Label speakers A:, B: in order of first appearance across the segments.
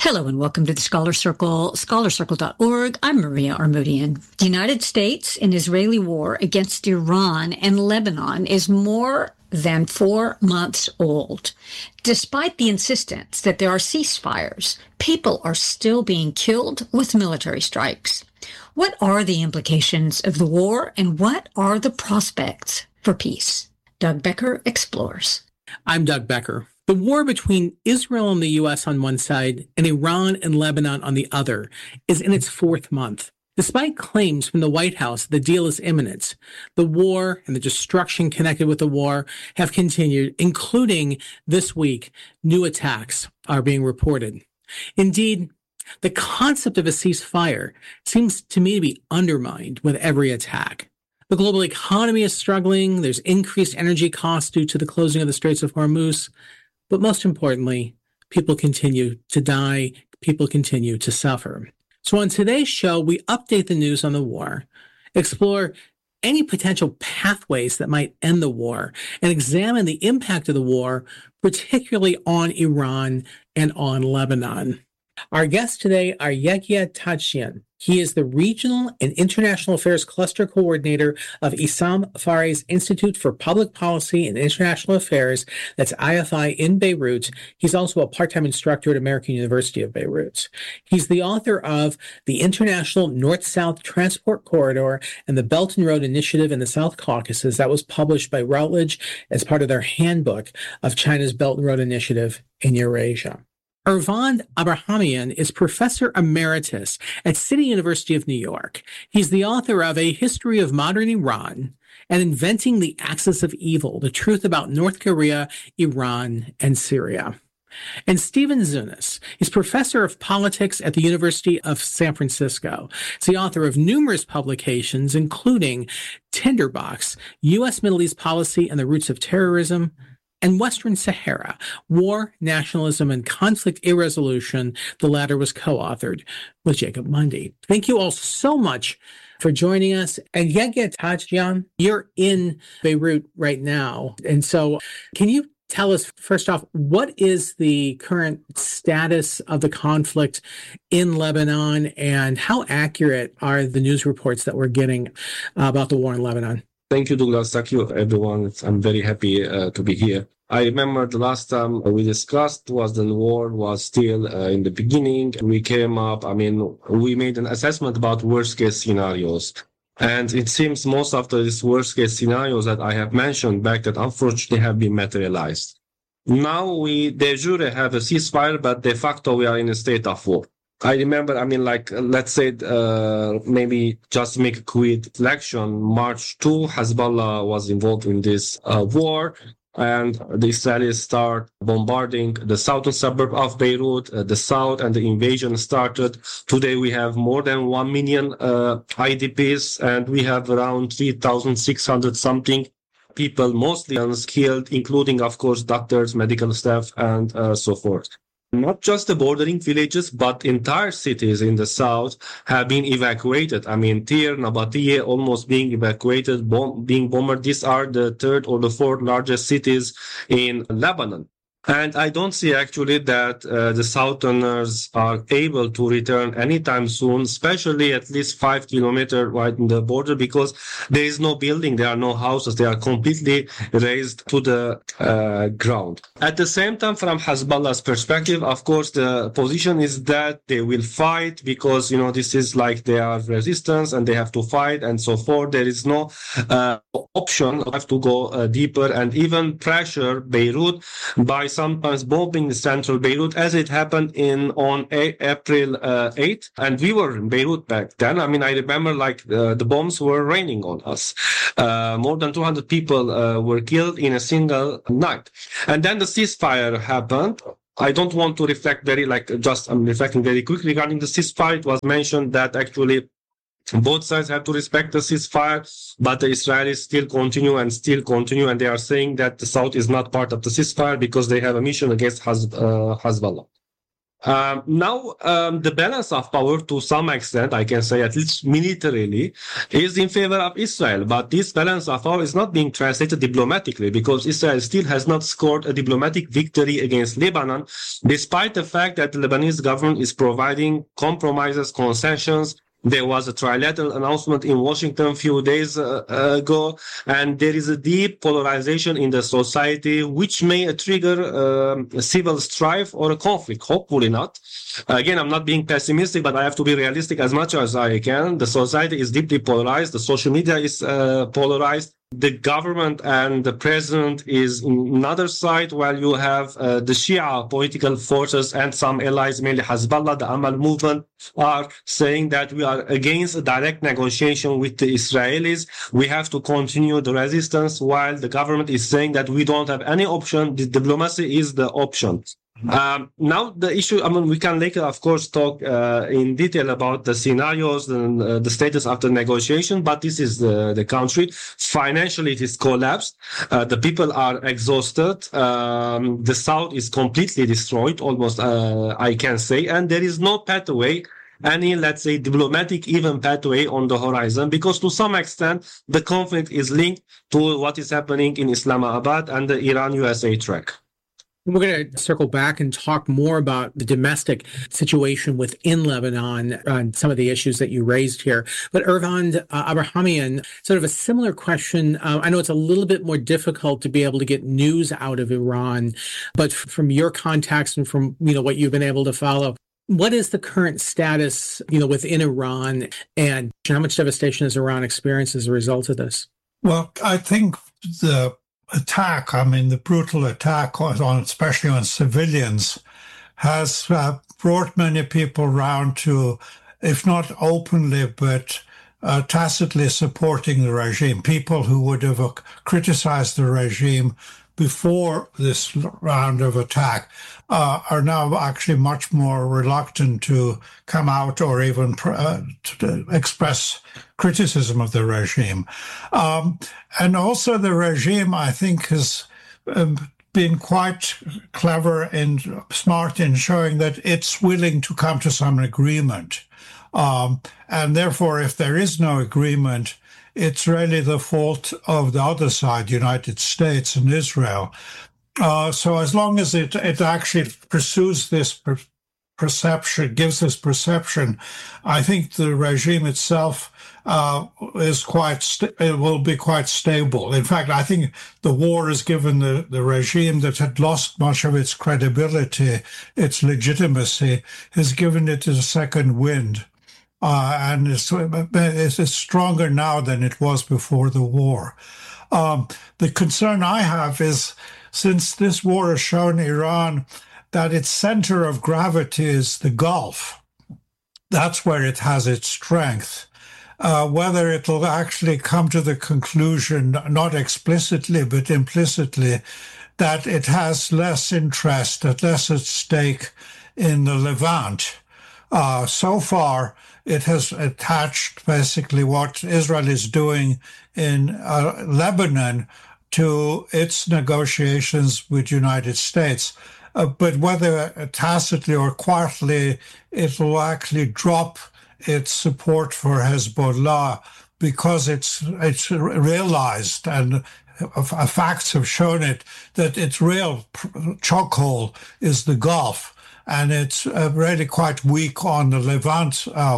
A: Hello and welcome to the Scholar Circle, scholarcircle.org. I'm Maria Armoudian. The United States and Israeli war against Iran and Lebanon is more than 4 months old. Despite the insistence that there are ceasefires, people are still being killed with military strikes. What are the implications of the war and what are the prospects for peace? Doug Becker explores.
B: I'm Doug Becker. The war between Israel and the U.S. on one side and Iran and Lebanon on the other is in its 4th month. Despite claims from the White House the deal is imminent, the war and the destruction connected with the war have continued, including this week, new attacks are being reported. Indeed, the concept of a ceasefire seems to me to be undermined with every attack. The global economy is struggling. There's increased energy costs due to the closing of the Straits of Hormuz. But most importantly, people continue to die. People continue to suffer. So on today's show, we update the news on the war, explore any potential pathways that might end the war, and examine the impact of the war, particularly on Iran and on Lebanon. Our guests today are Yehia Tadjian. He is the Regional and International Affairs Cluster Coordinator of Issam Fares Institute for Public Policy and International Affairs, that's IFI in Beirut. He's also a part-time instructor at American University of Beirut. He's the author of the International North-South Transport Corridor and the Belt and Road Initiative in the South Caucasus. That was published by Routledge as part of their handbook of China's Belt and Road Initiative in Eurasia. Ervand Abrahamian is Professor Emeritus at City University of New York. He's the author of A History of Modern Iran and Inventing the Axis of Evil, The Truth About North Korea, Iran, and Syria. And Stephen Zunes is Professor of Politics at the University of San Francisco. He's the author of numerous publications, including Tinderbox, U.S. Middle East Policy and the Roots of Terrorism, and Western Sahara, War, Nationalism, and Conflict Irresolution. The latter was co-authored with Jacob Mundy. Thank you all so much for joining us. And Yehia Tadjian, you're in Beirut right now. And so can you tell us, first off, what is the current status of the conflict in Lebanon, and how accurate are the news reports that we're getting about the war in Lebanon?
C: Thank you, Douglas. Thank you, everyone. I'm very happy to be here. I remember the last time we discussed was the war was still in the beginning. We came up, we made an assessment about worst case scenarios. And it seems most of these worst case scenarios that I have mentioned back that unfortunately have been materialized. Now we de jure have a ceasefire, but de facto we are in a state of war. I remember, let's say, maybe just make a quick reflection. March 2, Hezbollah was involved in this war, and the Israelis start bombarding the southern suburb of Beirut, the south, and the invasion started. Today we have more than 1 million IDPs, and we have around 3,600 something people, mostly killed, including, of course, doctors, medical staff, and so forth. Not just the bordering villages, but entire cities in the south have been evacuated. Tyre, Nabatiyeh almost being evacuated, being bombarded. These are the 3rd or the 4th largest cities in Lebanon. And I don't see actually that the Southerners are able to return anytime soon, especially at least 5 kilometers right in the border, because there is no building, there are no houses, they are completely razed to the ground. At the same time, from Hezbollah's perspective, of course, the position is that they will fight because, this is like they are resistance and they have to fight and so forth. There is no option. Have to go deeper and even pressure Beirut by sometimes bombing the central Beirut, as it happened on April 8th. And we were in Beirut back then. I remember the bombs were raining on us. More than 200 people were killed in a single night. And then the ceasefire happened. I don't want to reflect I'm reflecting very quickly regarding the ceasefire. It was mentioned that actually both sides have to respect the ceasefire, but the Israelis still continue, and they are saying that the South is not part of the ceasefire because they have a mission against Hezbollah. The balance of power, to some extent, I can say, at least militarily, is in favor of Israel. But this balance of power is not being translated diplomatically because Israel still has not scored a diplomatic victory against Lebanon, despite the fact that the Lebanese government is providing compromises, concessions. There was a trilateral announcement in Washington a few days ago, and there is a deep polarization in the society, which may trigger a civil strife or a conflict. Hopefully not. Again, I'm not being pessimistic, but I have to be realistic as much as I can. The society is deeply polarized. The social media is polarized. The government and the president is on another side, while you have the Shia political forces and some allies, mainly Hezbollah, the Amal movement, are saying that we are against a direct negotiation with the Israelis. We have to continue the resistance, while the government is saying that we don't have any option. The diplomacy is the option. Now the issue, we can later, of course, talk in detail about the scenarios and the status of the negotiation, but this is the country. Financially, it is collapsed. The people are exhausted. The South is completely destroyed, almost, I can say, and there is no pathway, any, let's say, diplomatic even pathway on the horizon, because to some extent, the conflict is linked to what is happening in Islamabad and the Iran-USA track.
B: We're going to circle back and talk more about the domestic situation within Lebanon and some of the issues that you raised here. But Ervand Abrahamian, sort of a similar question. I know it's a little bit more difficult to be able to get news out of Iran, but from your contacts and from what you've been able to follow, what is the current status within Iran, and how much devastation has Iran experienced as a result of this?
D: Well, I think the attack, the brutal attack especially on civilians, has brought many people round to, if not openly, but tacitly supporting the regime. People who would have criticized the regime before this round of attack are now actually much more reluctant to come out or even to express criticism of the regime. And also the regime, I think, has been quite clever and smart in showing that it's willing to come to some agreement. And therefore, if there is no agreement, it's really the fault of the other side, United States and Israel. So as long as it actually pursues this perception, gives this perception, I think the regime itself it will be quite stable. In fact, I think the war has given the regime that had lost much of its credibility, its legitimacy, has given it a second wind. And it's stronger now than it was before the war. The concern I have is, since this war has shown Iran that its center of gravity is the Gulf, that's where it has its strength. Whether it will actually come to the conclusion, not explicitly but implicitly, that it has less interest, less at stake in the Levant. So far, it has attached basically what Israel is doing in Lebanon to its negotiations with the United States. But whether tacitly or quietly, it will actually drop its support for Hezbollah because it's realized, and facts have shown it, that its real chokehold is the Gulf. And it's really quite weak on the Levant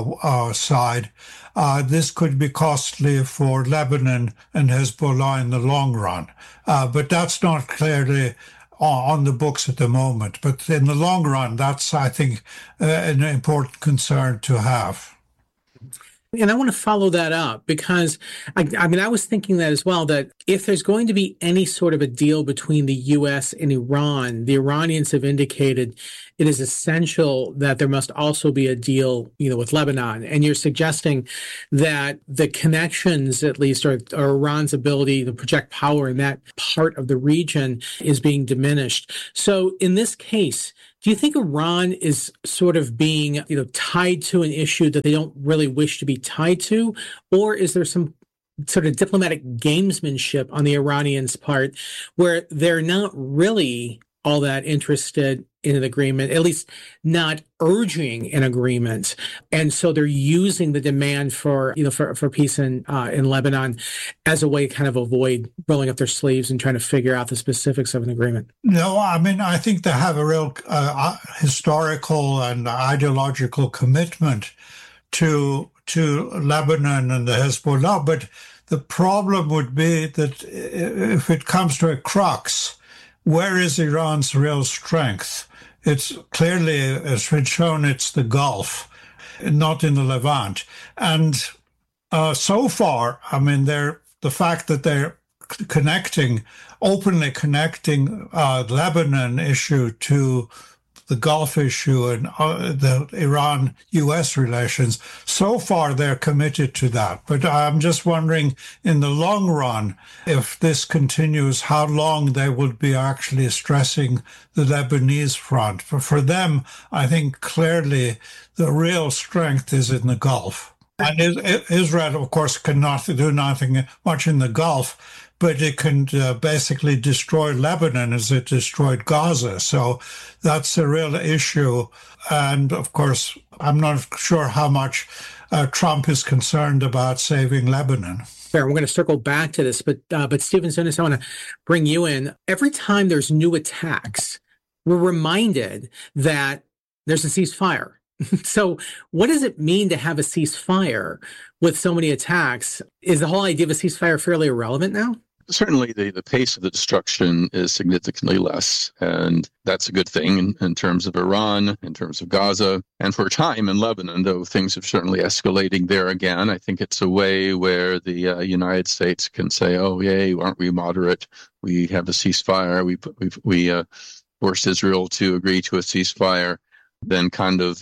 D: side. This could be costly for Lebanon and Hezbollah in the long run. But that's not clearly on the books at the moment. But in the long run, that's, I think, an important concern to have.
B: And I want to follow that up because, I was thinking that as well, that if there's going to be any sort of a deal between the U.S. and Iran, the Iranians have indicated it is essential that there must also be a deal, with Lebanon. And you're suggesting that the connections, at least, or Iran's ability to project power in that part of the region is being diminished. So in this case, do you think Iran is sort of being, tied to an issue that they don't really wish to be tied to? Or is there some sort of diplomatic gamesmanship on the Iranians' part where they're not really all that interested in an agreement, at least not urging an agreement. And so they're using the demand for peace in Lebanon as a way to kind of avoid rolling up their sleeves and trying to figure out the specifics of an agreement.
D: No, I mean, I think they have a real historical and ideological commitment to Lebanon and the Hezbollah. But the problem would be that if it comes to a crux, where is Iran's real strength? It's clearly, as we've shown, it's the Gulf, not in the Levant. And so far, I mean, the fact that they're openly connecting Lebanon issue to the Gulf issue and the Iran-U.S. relations, so far they're committed to that. But I'm just wondering, in the long run, if this continues, how long they would be actually stressing the Lebanese front. For them, I think clearly the real strength is in the Gulf. And Israel, of course, cannot do nothing much in the Gulf, but it can basically destroy Lebanon as it destroyed Gaza. So that's a real issue. And of course, I'm not sure how much Trump is concerned about saving Lebanon.
B: Fair. We're going to circle back to this, but Stephen Zunes, I want to bring you in. Every time there's new attacks, we're reminded that there's a ceasefire. So what does it mean to have a ceasefire with so many attacks? Is the whole idea of a ceasefire fairly irrelevant now?
E: Certainly, the pace of the destruction is significantly less, and that's a good thing in terms of Iran, in terms of Gaza, and for a time in Lebanon, though things are certainly escalating there again. I think it's a way where the United States can say, oh, yay, aren't we moderate? We have a ceasefire. We forced Israel to agree to a ceasefire, then kind of,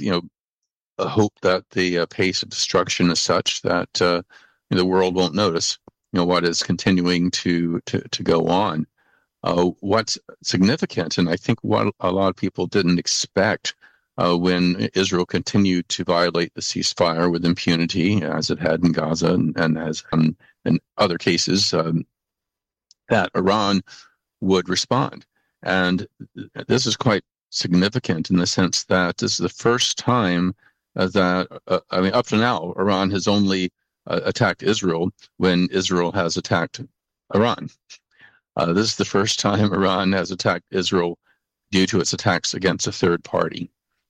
E: hope that the pace of destruction is such that the world won't notice. What is continuing to go on. What's significant, and I think what a lot of people didn't expect when Israel continued to violate the ceasefire with impunity, as it had in Gaza and as in other cases, that Iran would respond. And this is quite significant in the sense that this is the first time that, up to now, Iran has only attacked Israel when Israel has attacked Iran. This is the first time Iran has attacked Israel due to its attacks against a third party.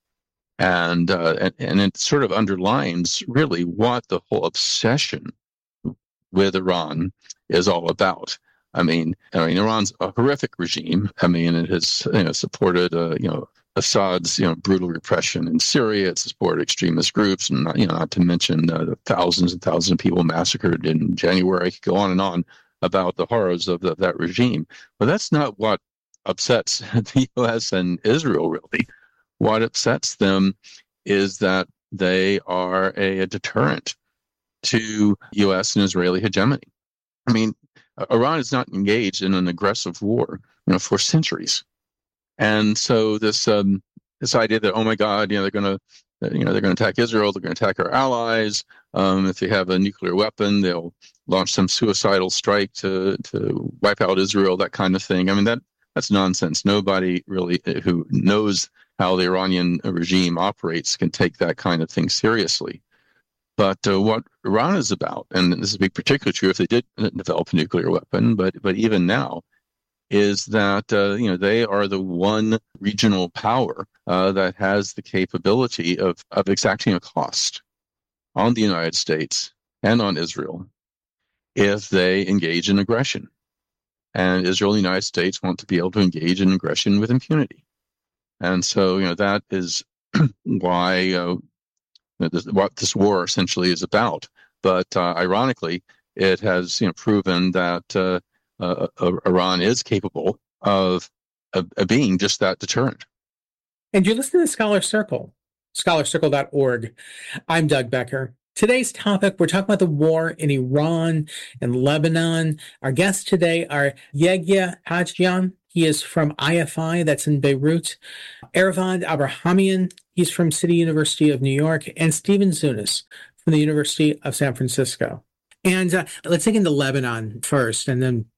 E: And it sort of underlines really what the whole obsession with Iran is all about. I mean, Iran's a horrific regime. It has supported Assad's brutal repression in Syria. It's supported extremist groups, and not to mention the thousands and thousands of people massacred in January. I could go on and on about the horrors of that regime. But that's not what upsets the U.S. and Israel, really. What upsets them is that they are a deterrent to U.S. and Israeli hegemony. I mean, Iran is not engaged in an aggressive war, for centuries. And so this idea that, oh my God, they're going to attack Israel, they're going to attack our allies. If they have a nuclear weapon, they'll launch some suicidal strike to wipe out Israel, that kind of thing. I mean, that's nonsense. Nobody really who knows how the Iranian regime operates can take that kind of thing seriously. But what Iran is about, and this would be particularly true if they did develop a nuclear weapon, but even now, is that they are the one regional power that has the capability of exacting a cost on the United States and on Israel if they engage in aggression. And Israel and the United States want to be able to engage in aggression with impunity. And so, that is why what this war essentially is about. But ironically, it has proven that Iran is capable of being just that deterrent.
B: And you're listening to Scholar Circle, scholarcircle.org. I'm Doug Becker. Today's topic, we're talking about the war in Iran and Lebanon. Our guests today are Yehia Hajyan. He is from IFI, that's in Beirut. Ervand Abrahamian, he's from City University of New York. And Stephen Zunes from the University of San Francisco. And let's dig into Lebanon first, and then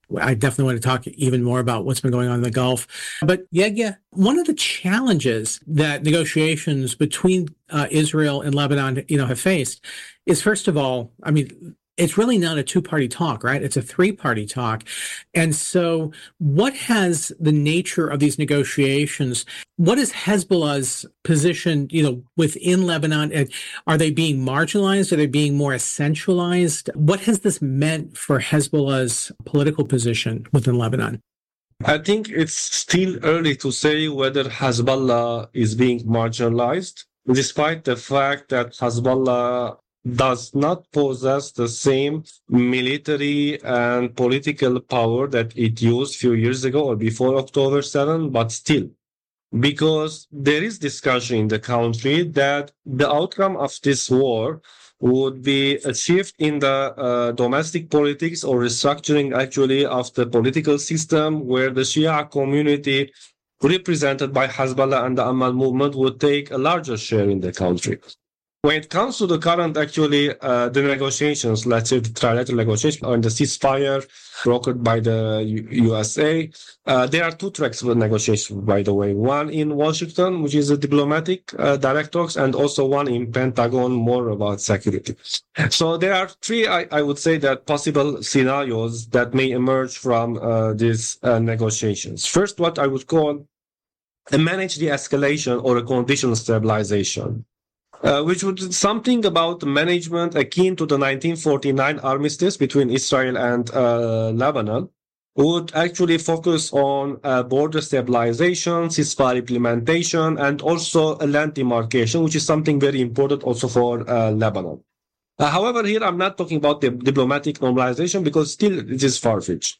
B: I definitely want to talk even more about what's been going on in the Gulf. But yeah, one of the challenges that negotiations between Israel and Lebanon, have faced is, first of all, I mean, it's really not a two-party talk, right? It's a three-party talk. And so what has the nature of these negotiations, what is Hezbollah's position, within Lebanon? Are they being marginalized? Are they being more essentialized? What has this meant for Hezbollah's political position within Lebanon?
C: I think it's still early to say whether Hezbollah is being marginalized, despite the fact that Hezbollah does not possess the same military and political power that it used a few years ago or before October 7, but still, because there is discussion in the country that the outcome of this war would be a shift in the domestic politics or restructuring actually of the political system, where the Shia community represented by Hezbollah and the Amal movement would take a larger share in the country. When it comes to the current, the negotiations, let's say the trilateral negotiations on the ceasefire brokered by the USA, there are two tracks of negotiation, by the way. One in Washington, which is a diplomatic direct talks, and also one in Pentagon, more about security. So there are three, I would say, that possible scenarios that may emerge from these negotiations. First, what I would call a managed de-escalation or a conditional stabilization. Which would be something about management akin to the 1949 armistice between Israel and Lebanon, would actually focus on border stabilization, ceasefire implementation, and also a land demarcation, which is something very important also for Lebanon. However, here I'm not talking about the diplomatic normalization because still it is far-fetched.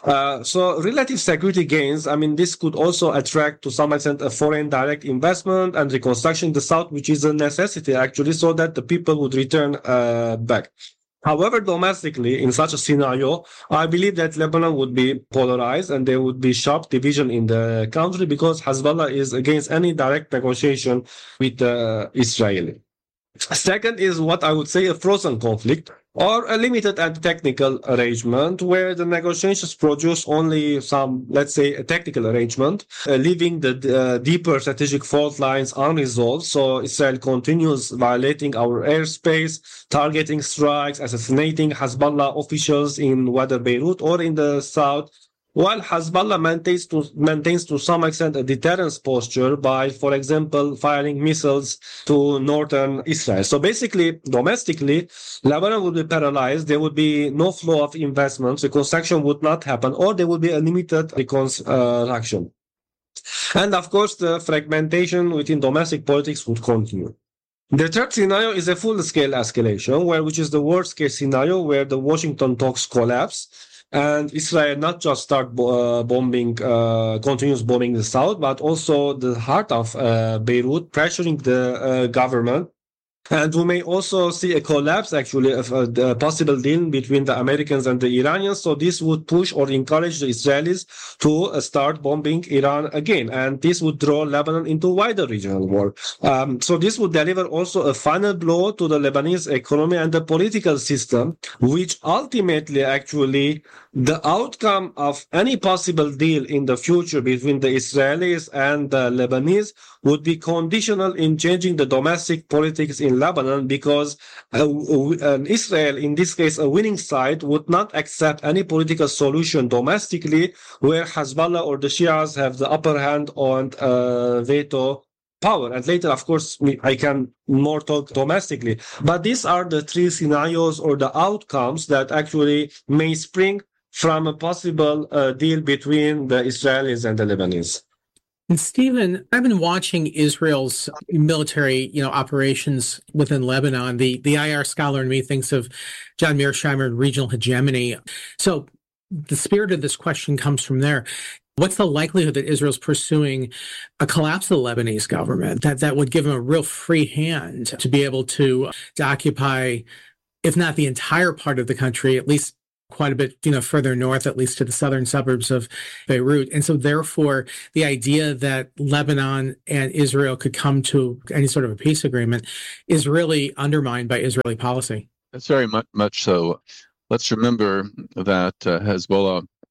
C: So relative security gains, this could also attract to some extent a foreign direct investment and reconstruction in the south, which is a necessity actually, so that the people would return back. However, domestically, in such a scenario, I believe that Lebanon would be polarized and there would be sharp division in the country because Hezbollah is against any direct negotiation with Israeli. Second is what I would say a frozen conflict, or a limited and technical arrangement where the negotiations produce only some, let's say, a technical arrangement, leaving the deeper strategic fault lines unresolved. So Israel continues violating our airspace, targeting strikes, assassinating Hezbollah officials in whether Beirut or in the south, while Hezbollah maintains to some extent a deterrence posture by, for example, firing missiles to northern Israel. So basically, domestically, Lebanon would be paralyzed. There would be no flow of investments. Reconstruction would not happen, or there would be a limited reconstruction. And of course, the fragmentation within domestic politics would continue. The third scenario is a full-scale escalation, which is the worst-case scenario where the Washington talks collapse. And Israel not just start continues bombing the south, but also the heart of Beirut, pressuring the government. And we may also see a collapse, actually, of the possible deal between the Americans and the Iranians. So this would push or encourage the Israelis to start bombing Iran again. And this would draw Lebanon into wider regional war. So this would deliver also a final blow to the Lebanese economy and the political system, which ultimately, actually, the outcome of any possible deal in the future between the Israelis and the Lebanese would be conditional in changing the domestic politics in Lebanon, because Israel, in this case a winning side, would not accept any political solution domestically where Hezbollah or the Shias have the upper hand on veto power. And later, of course, I can more talk domestically. But these are the three scenarios or the outcomes that actually may spring from a possible deal between the Israelis and the Lebanese.
B: And Stephen, I've been watching Israel's military, operations within Lebanon. The IR scholar in me thinks of John Mearsheimer and regional hegemony. So the spirit of this question comes from there. What's the likelihood that Israel's pursuing a collapse of the Lebanese government that would give them a real free hand to be able to occupy, if not the entire part of the country, at least quite a bit, further north, at least to the southern suburbs of Beirut. And so therefore, the idea that Lebanon and Israel could come to any sort of a peace agreement is really undermined by Israeli policy.
E: That's very much so. Let's remember that Hezbollah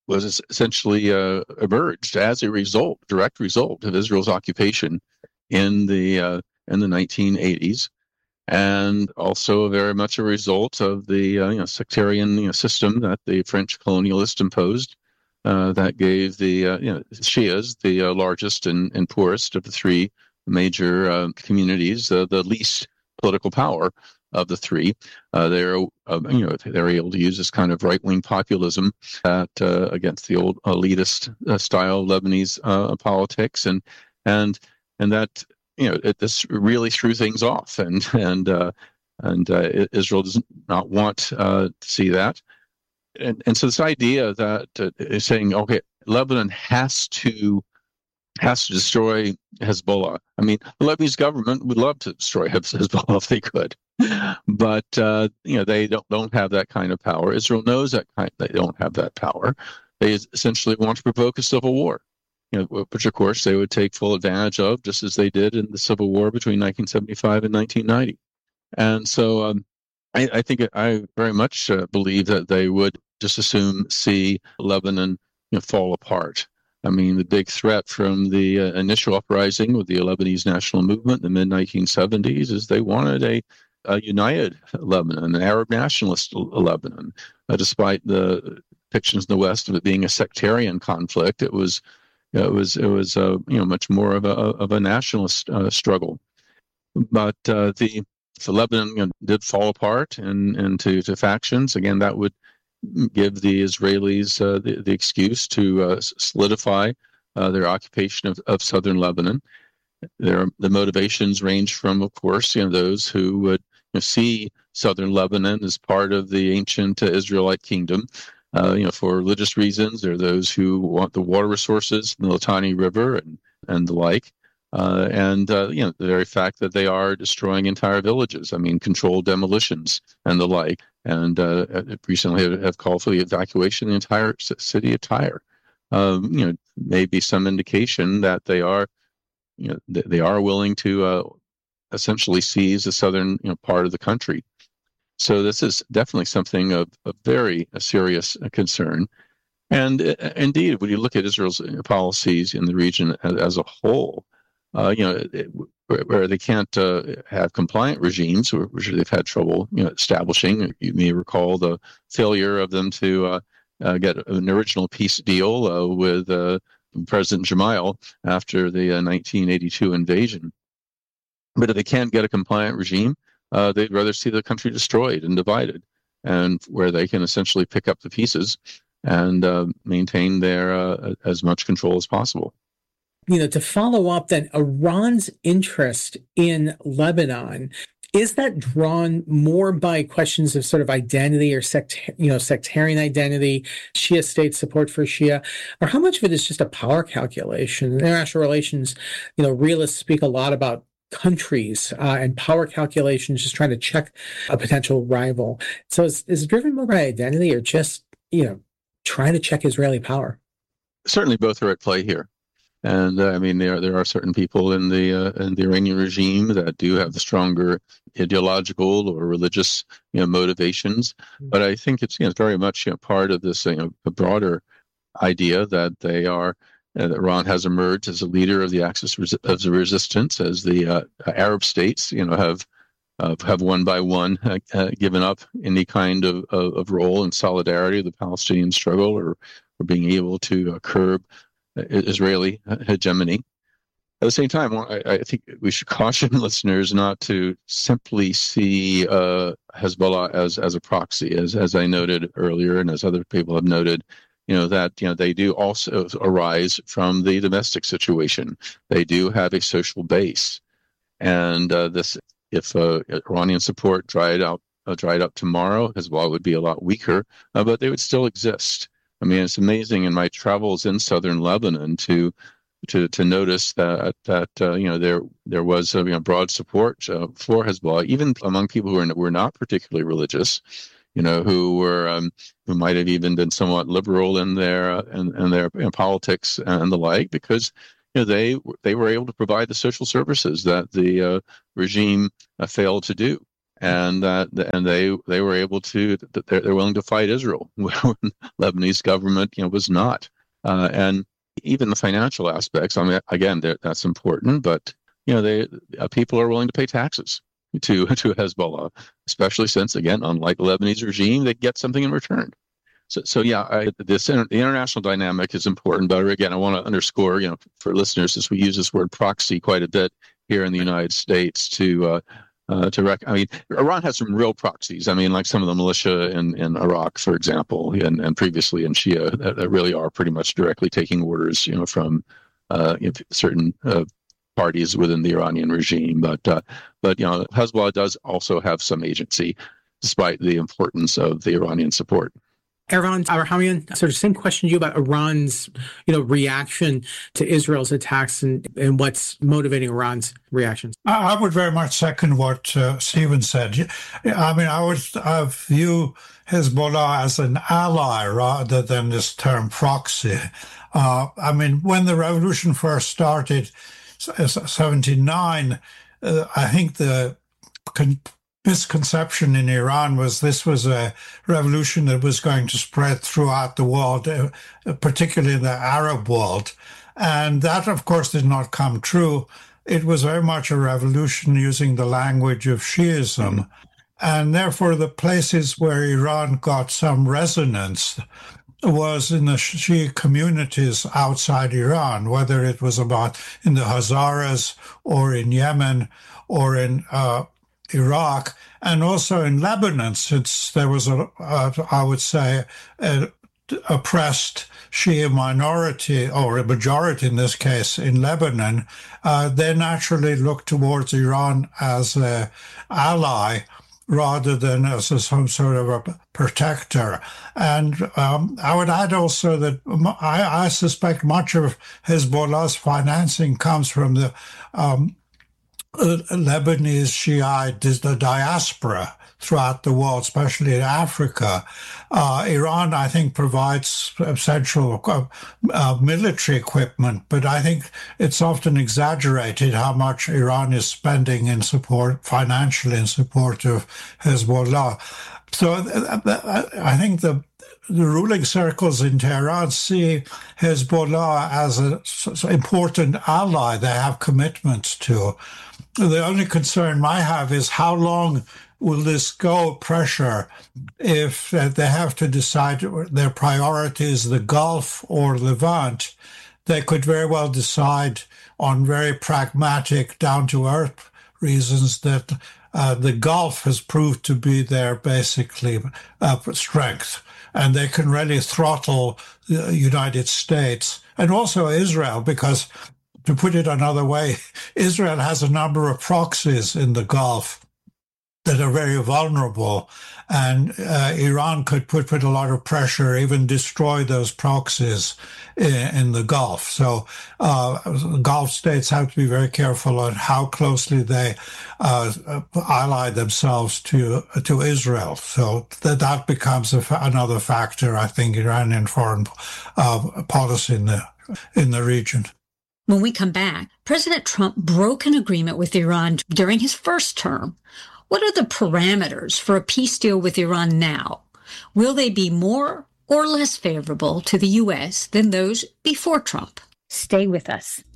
E: was essentially emerged as a direct result of Israel's occupation in the 1980s, and also very much a result of the sectarian system that the French colonialists imposed, that gave the Shias, the largest and poorest of the three major communities, the least political power of the three. They're able to use this kind of right-wing populism against the old elitist style Lebanese politics, and that this really threw things off, and Israel does not want to see that, and so this idea that is saying, okay, Lebanon has to destroy Hezbollah. I mean, the Lebanese government would love to destroy Hezbollah if they could, but they don't have that kind of power. Israel knows they don't have that power. They essentially want to provoke a civil war, which of course they would take full advantage of, just as they did in the civil war between 1975 and 1990. And so I think I very much believe that they would just as soon see Lebanon fall apart. I mean, the big threat from the initial uprising with the Lebanese national movement in the mid-1970s is they wanted a united Lebanon, an Arab nationalist Lebanon. Despite the depictions in the West of it being a sectarian conflict, it was much more of a nationalist struggle. But the Lebanon did fall apart into factions. Again, that would give the Israelis the excuse to solidify their occupation of southern Lebanon. The motivations range from, of course, those who would see southern Lebanon as part of the ancient Israelite kingdom, for religious reasons. There are those who want the water resources, the Litani River, and the like. The very fact that they are destroying entire villages, controlled demolitions and the like, and recently have called for the evacuation of the entire city of Tyre. Maybe some indication that they are willing to essentially seize the southern part of the country. So this is definitely something of very serious concern. And indeed, when you look at Israel's policies in the region as a whole, where they can't have compliant regimes, which they've had trouble establishing. You may recall the failure of them to get an original peace deal with President Gemayel after the 1982 invasion. But if they can't get a compliant regime, they'd rather see the country destroyed and divided, and where they can essentially pick up the pieces and maintain their as much control as possible.
B: To follow up then, Iran's interest in Lebanon, is that drawn more by questions of sort of identity or sectarian identity, Shia state support for Shia, or how much of it is just a power calculation? In international relations, realists speak a lot about countries and power calculations, just trying to check a potential rival. So is it driven more by identity or just, trying to check Israeli power?
E: Certainly both are at play here. And there are certain people in the Iranian regime that do have the stronger ideological or religious motivations. But I think it's very much part of this a broader idea that they are that Iran has emerged as a leader of the axis of the resistance, as the Arab states have one by one given up any kind of role in solidarity of the Palestinian struggle or being able to curb Israeli hegemony. At the same time, I think we should caution listeners not to simply see Hezbollah as a proxy, as I noted earlier, and as other people have noted. That they do also arise from the domestic situation. They do have a social base, and if Iranian support dried up tomorrow, Hezbollah would be a lot weaker, but they would still exist. It's amazing in my travels in southern Lebanon to notice that there was broad support for Hezbollah, even among people who were not particularly religious, who might have even been somewhat liberal in their politics and the like, because they were able to provide the social services that the regime failed to do. and they were able to. They're willing to fight Israel when the Lebanese government was not. And even the financial aspects. I mean, again, that's important, but people are willing to pay taxes to Hezbollah, especially since, again, unlike the Lebanese regime, they get something in return. The international dynamic is important. But again, I want to underscore, for listeners, since we use this word proxy quite a bit here in the United States, Iran has some real proxies. I mean, like some of the militia in Iraq, for example, and previously in Shia, that really are pretty much directly taking orders, from certain parties within the Iranian regime. But Hezbollah does also have some agency, despite the importance of the Iranian support.
B: Eran Abrahamian, sort of same question to you about Iran's, reaction to Israel's attacks and what's motivating Iran's reactions.
D: I would very much second what Stephen said. I mean, I view Hezbollah as an ally rather than this term proxy. When the revolution first started, 1979, I think the misconception in Iran was this was a revolution that was going to spread throughout the world, particularly in the Arab world. And that, of course, did not come true. It was very much a revolution using the language of Shiism. And therefore, the places where Iran got some resonance was in the Shia communities outside Iran, whether it was about in the Hazaras or in Yemen or in Iraq, and also in Lebanon, since there was an oppressed Shia minority, or a majority in this case, in Lebanon. They naturally looked towards Iran as an ally rather than as some sort of a protector. And I would add also that I suspect much of Hezbollah's financing comes from the Lebanese Shiite, the diaspora throughout the world, especially in Africa. Iran, I think, provides essential military equipment, but I think it's often exaggerated how much Iran is spending in support, financially in support of Hezbollah. So I think the ruling circles in Tehran see Hezbollah as an important ally they have commitments to. The only concern I have is how long will this go, pressure, if they have to decide their priorities, the Gulf or Levant. They could very well decide on very pragmatic, down-to-earth reasons that the Gulf has proved to be their basically strength, and they can really throttle the United States and also Israel, because to put it another way, Israel has a number of proxies in the Gulf that are very vulnerable, and Iran could put a lot of pressure, even destroy those proxies in the Gulf. So Gulf states have to be very careful on how closely they ally themselves to Israel. So that becomes another factor, I think, Iranian foreign policy in the region.
A: When we come back, President Trump broke an agreement with Iran during his first term. What are the parameters for a peace deal with Iran now? Will they be more or less favorable to the U.S. than those before Trump? Stay with us.